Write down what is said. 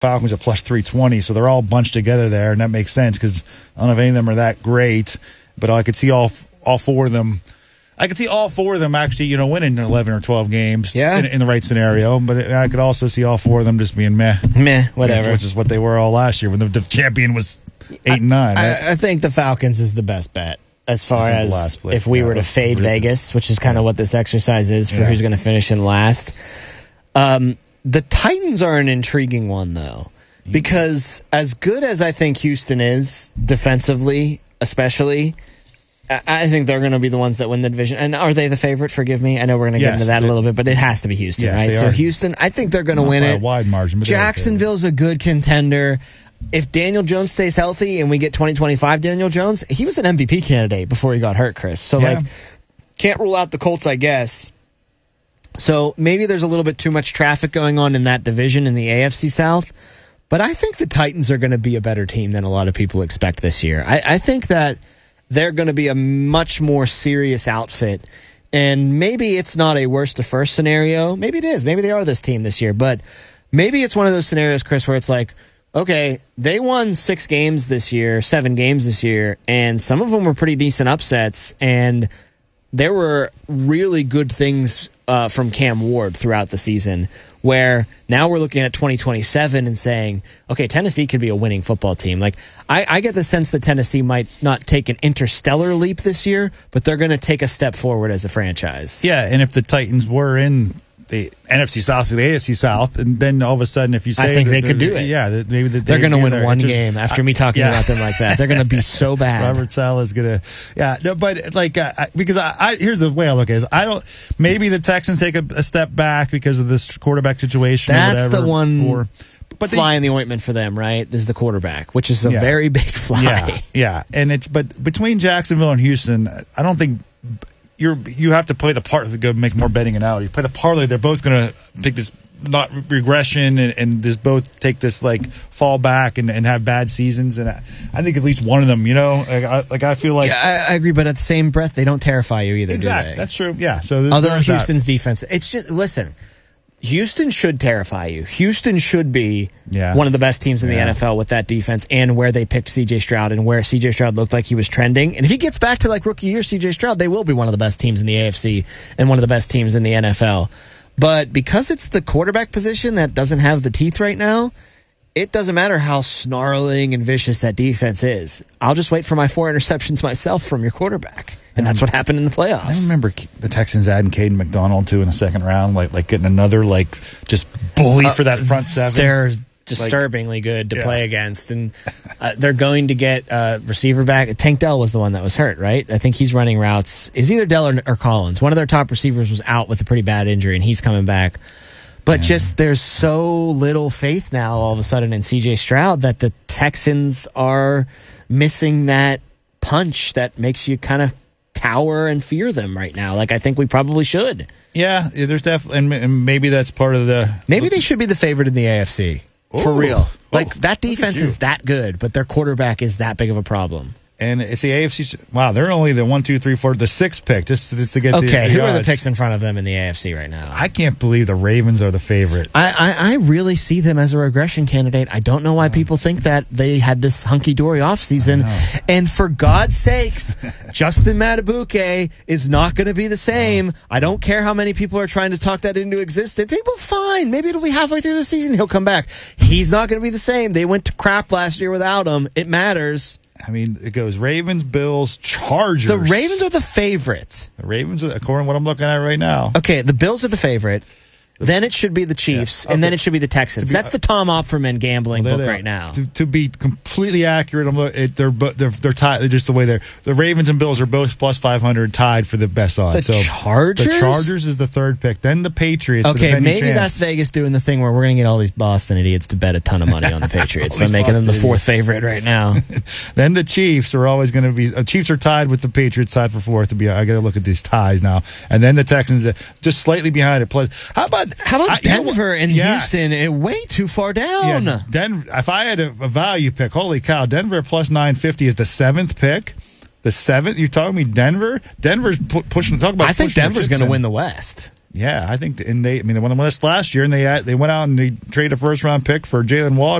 Falcons at plus 320, so they're all bunched together there, and that makes sense because I don't know if any of them are that great, but I could see all four of them. I could see all four of them actually, winning 11 or 12 games in the right scenario, but I could also see all four of them just being meh, whatever, which is what they were all last year when the champion was 8-9. Right? I think the Falcons is the best bet as far as if we were to fade Vegas, which is kind of what this exercise is for who's going to finish in last. The Titans are an intriguing one, though, because as good as I think Houston is defensively, especially, I think they're going to be the ones that win the division. And are they the favorite? Forgive me. I know we're going to get into that a little bit, but it has to be Houston, right? So Houston, I think they're going to win it. By a wide margin. Jacksonville's a good contender. If Daniel Jones stays healthy and we get 2025 Daniel Jones, he was an MVP candidate before he got hurt, Chris. So, can't rule out the Colts, I guess. So maybe there's a little bit too much traffic going on in that division in the AFC South. But I think the Titans are going to be a better team than a lot of people expect this year. I think that they're going to be a much more serious outfit. And maybe it's not a worst to first scenario. Maybe it is. Maybe they are this team this year. But maybe it's one of those scenarios, Chris, where it's like, okay, they won 7 games this year, and some of them were pretty decent upsets. And there were really good things from Cam Ward throughout the season, where now we're looking at 2027 and saying, okay, Tennessee could be a winning football team. Like, I get the sense that Tennessee might not take an interstellar leap this year, but they're going to take a step forward as a franchise. Yeah, and if the Titans were in the NFC South to the AFC South, and then all of a sudden, if you say, I think they could do it. Yeah, maybe they're going to win one game after me talking about them like that. They're going to be so bad. Robert Saleh's going to, but like because I here's the way I look at it: I don't. Maybe the Texans take a step back because of this quarterback situation. That's or whatever, the one. But fly in the ointment for them, right? This is the quarterback, which is a very big fly. Yeah, and but between Jacksonville and Houston, I don't think. You have to play the part to go make more betting analogy. You play the parlay, they're both going to take this not regression and just both take this like fall back and have bad seasons. And I think at least one of them, I feel like I agree, but at the same breath, they don't terrify you either. Exactly, do they? That's true. Yeah. So although Houston's defense, it's just listen. Houston should terrify you. Houston should be one of the best teams in the NFL with that defense and where they picked C.J. Stroud and where C.J. Stroud looked like he was trending. And if he gets back to like rookie year C.J. Stroud, they will be one of the best teams in the AFC and one of the best teams in the NFL. But because it's the quarterback position that doesn't have the teeth right now, it doesn't matter how snarling and vicious that defense is. I'll just wait for my 4 interceptions myself from your quarterback. And that's what happened in the playoffs. I remember the Texans adding Caden McDonald, too, in the second round, like getting another, just bully for that front seven. They're disturbingly good to play against. And they're going to get receiver back. Tank Dell was the one that was hurt, right? I think he's running routes. It was either Dell or Collins. One of their top receivers was out with a pretty bad injury, and he's coming back. But just there's so little faith now all of a sudden in C.J. Stroud that the Texans are missing that punch that makes you kind of cower and fear them right now. Like I think we probably should. Yeah, there's definitely, and maybe that's part of the. Maybe they should be the favorite in the AFC for real. Like that defense is that good, but their quarterback is that big of a problem. And it's the AFC. Wow, they're only the 1, 2, 3, 4, the 6th pick just to get. Okay, the who are the picks in front of them in the AFC right now? I can't believe the Ravens are the favorite. I really see them as a regression candidate. I don't know why people think that they had this hunky-dory offseason. And for God's sakes, Justin Matabuke is not going to be the same. I don't care how many people are trying to talk that into existence. Well, fine. Maybe it'll be halfway through the season. He'll come back. He's not going to be the same. They went to crap last year without him. It matters. I mean, it goes Ravens, Bills, Chargers. The Ravens are the favorite. The Ravens, according to what I'm looking at right now. Okay, the Bills are the favorite. Then it should be the Chiefs, and then it should be the Texans. That's the Tom Opferman gambling book right now. To be completely accurate, they're tied. Just the way the Ravens and Bills are both plus 500 tied for the best odds. The Chargers? The Chargers is the 3rd pick. Then the Patriots. Okay, maybe that's Vegas doing the thing where we're going to get all these Boston idiots to bet a ton of money on the Patriots by making them the 4th favorite right now. Then the Chiefs are always going to be. Chiefs are tied with the Patriots, tied for 4th. I got to look at these ties now. And then the Texans just slightly behind it. Plus, how about Denver and Houston? Way too far down. Yeah, if I had a value pick, holy cow, Denver plus 950 is the 7th pick. The 7th? You're talking me Denver? Denver's pushing. Talk about. I think Denver's going to win the West. Yeah, I think, and they won the list last year, and they went out and they traded a first round pick for Jalen Waddle.